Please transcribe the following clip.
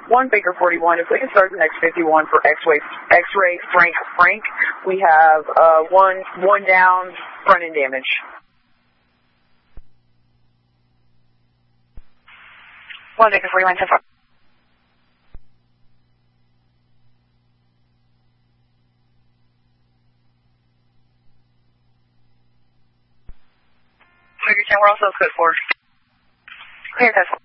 1 Baker 41, if we can start the next 51 for X-ray Frank. We have one down, front end damage. 1 Baker 41, 10-4. Baker 10, we're also code 4. Clear code 4.